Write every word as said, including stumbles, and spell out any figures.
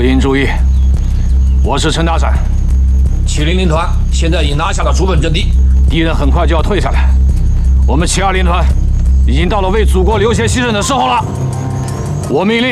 各营注意，我是陈大闪。 七零零团现在已经拿下了主本阵地， 敌人很快就要退下来。我们七二零团已经到了为祖国流血牺牲的时候了。我命令